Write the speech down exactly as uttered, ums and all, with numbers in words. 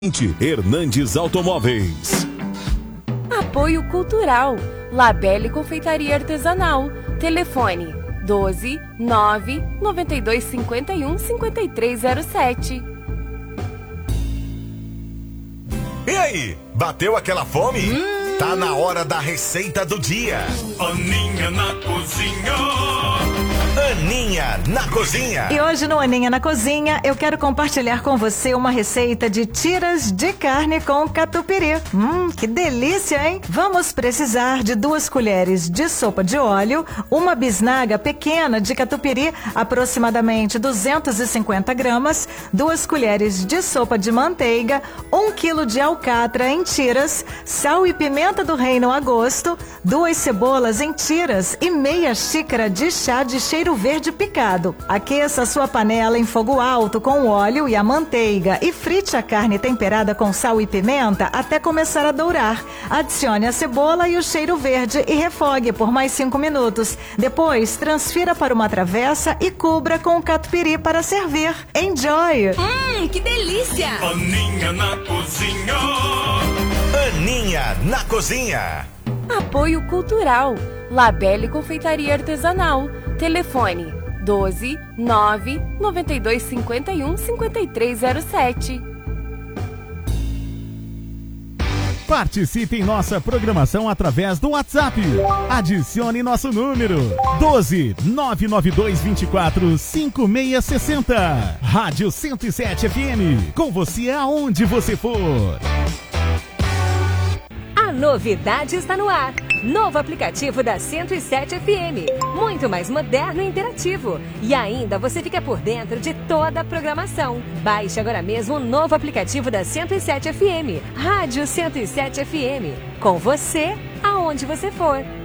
Hernandes Automóveis. Apoio Cultural, Labelle Confeitaria Artesanal. Telefone doze, nove, noventa e dois, cinquenta e um, cinquenta e três zero sete. E aí, bateu aquela fome? Hum. Tá na hora da receita do dia. Aninha na cozinha. Aninha na cozinha. E hoje no Aninha na Cozinha eu quero compartilhar com você uma receita de tiras de carne com catupiry. Hum, que delícia, hein? Vamos precisar de duas colheres de sopa de óleo, uma bisnaga pequena de catupiry, aproximadamente duzentos e cinquenta gramas, duas colheres de sopa de manteiga, um quilo de alcatra em tiras, sal e pimenta do reino a gosto, duas cebolas em tiras e meia xícara de chá de cheiro verde picado. Aqueça sua panela em fogo alto com o óleo e a manteiga e frite a carne temperada com sal e pimenta até começar a dourar. Adicione a cebola e o cheiro verde e refogue por mais cinco minutos. Depois, transfira para uma travessa e cubra com o catupiry para servir. Enjoy! Hum, que delícia! Aninha na cozinha. Aninha na cozinha. Apoio Cultural, Labelle Confeitaria Artesanal. Telefone doze, nove, noventa e dois, cinquenta e um, cinquenta e três zero sete. Participe em nossa programação através do WhatsApp. Adicione nosso número doze, nove nove dois, vinte e quatro, cinquenta e seis sessenta. Rádio cento e sete F M. Com você aonde você for. A novidade está no ar. Novo aplicativo da cento e sete F M. Muito mais moderno e interativo. E ainda você fica por dentro de toda a programação. Baixe agora mesmo o novo aplicativo da cento e sete F M. Rádio cento e sete F M. Com você, aonde você for.